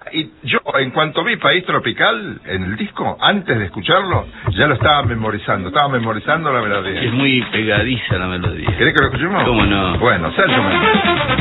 Y yo, en cuanto vi País Tropical en el disco, antes de escucharlo, ya lo estaba memorizando la melodía. Es muy pegadiza la melodía. ¿Querés que lo escuchemos? ¿Cómo no? Bueno, Sergio Méndez.